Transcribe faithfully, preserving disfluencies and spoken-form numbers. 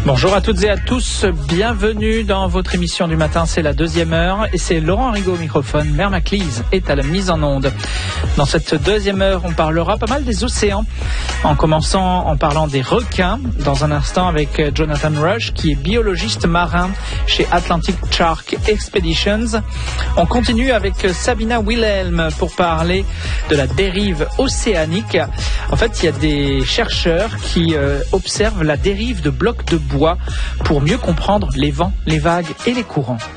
Bonjour à toutes et à tous, bienvenue dans votre émission du matin, c'est la deuxième heure et c'est Laurent Rigaud au microphone, Mère Maclise est à la mise en onde. Dans cette deuxième heure, on parlera pas mal des océans, en commençant en parlant des requins, dans un instant avec Jonathan Rush qui est biologiste marin chez Atlantic Shark Expeditions. On continue avec Sabina Wilhelm pour parler de la dérive océanique. En fait, il y a des chercheurs qui euh, observent la dérive de blocs de bois pour mieux comprendre les vents, les vagues et les courants.